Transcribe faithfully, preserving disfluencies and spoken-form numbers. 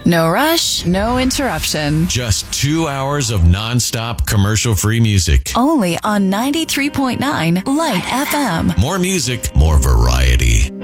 No rush, no interruption. Just two hours of nonstop commercial-free music. Only on ninety-three point nine Light F M. More music, more variety.